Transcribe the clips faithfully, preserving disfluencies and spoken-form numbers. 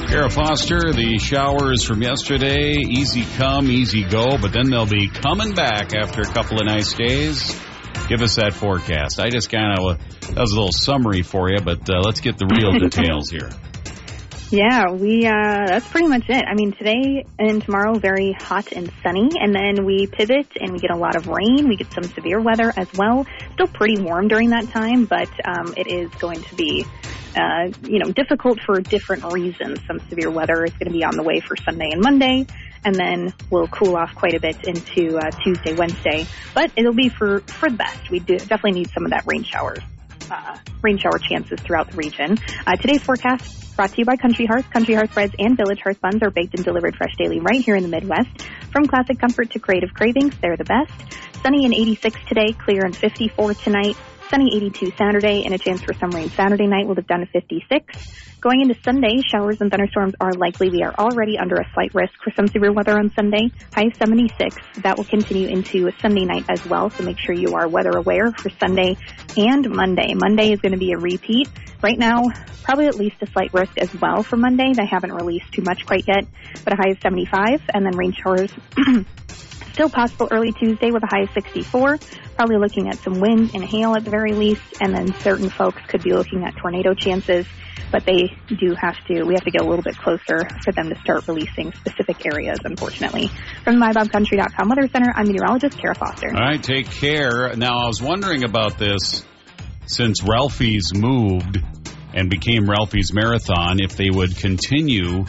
Kara Foster, the showers from yesterday, easy come, easy go, but then they'll be coming back after a couple of nice days. Give us that forecast. I just kind of, that was a little summary for you, but uh, let's get the real details here. Yeah, we, uh, that's pretty much it. I mean, today and tomorrow, very hot and sunny, and then we pivot and we get a lot of rain. We get some severe weather as well. Still pretty warm during that time, but um, it is going to be, uh, you know, difficult for different reasons. Some severe weather is going to be on the way for Sunday and Monday, and then we'll cool off quite a bit into uh, Tuesday, Wednesday. But it'll be for, for the best. We do definitely need some of that rain showers. Uh, rain shower chances throughout the region. Uh, today's forecast brought to you by Country Hearth. Country Hearth breads and Village Hearth buns are baked and delivered fresh daily right here in the Midwest. From classic comfort to creative cravings, they're the best. Sunny and eighty-six today, clear and fifty-four tonight. Sunny eighty-two Saturday, and a chance for some rain Saturday night. We'll have down to fifty-six. Going into Sunday, showers and thunderstorms are likely. We are already under a slight risk for some severe weather on Sunday. High seventy-six. That will continue into Sunday night as well, so make sure you are weather aware for Sunday and Monday. Monday is going to be a repeat. Right now, probably at least a slight risk as well for Monday. They haven't released too much quite yet, but a high of seventy-five, and then rain showers still possible early Tuesday with a high of sixty-four. Probably looking at some wind and hail at the very least, and then certain folks could be looking at tornado chances, but they do have to, we have to get a little bit closer for them to start releasing specific areas, unfortunately. From the my bob country dot com Weather Center, I'm meteorologist Kara Foster. All right, take care. Now, I was wondering about this since Ralphie's moved and became Ralphie's Marathon, if they would continue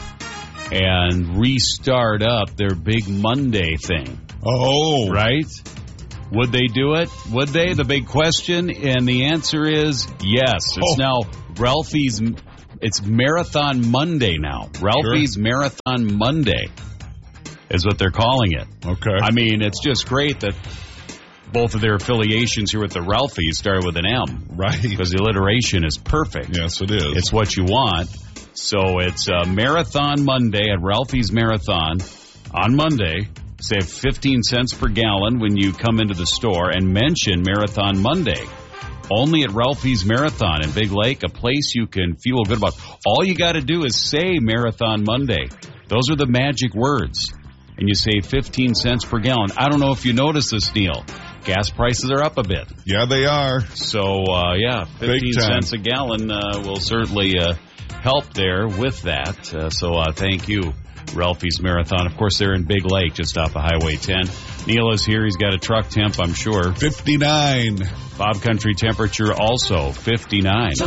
and restart up their big Monday thing. Oh. Right? Would they do it? Would they? The big question, and the answer is yes. It's oh. now Ralphie's, it's Marathon Monday now. Ralphie's sure. Marathon Monday is what they're calling it. Okay. I mean, it's just great that both of their affiliations here with the Ralphies started with an M. Right. Because the alliteration is perfect. Yes, it is. It's what you want. So it's uh, Marathon Monday at Ralphie's Marathon on Monday. Save fifteen cents per gallon when you come into the store and mention Marathon Monday. Only at Ralphie's Marathon in Big Lake, a place you can feel good about. All you got to do is say Marathon Monday. Those are the magic words. And you save fifteen cents per gallon. I don't know if you noticed this, Neil. Gas prices are up a bit. Yeah, they are. So, uh, yeah, fifteen cents a gallon uh, will certainly uh, help there with that. Uh, so uh, thank you, Ralphie's Marathon. Of course, they're in Big Lake, just off of Highway ten. Neil is here. He's got a truck temp, I'm sure. fifty-nine. Bob Country temperature also fifty-nine.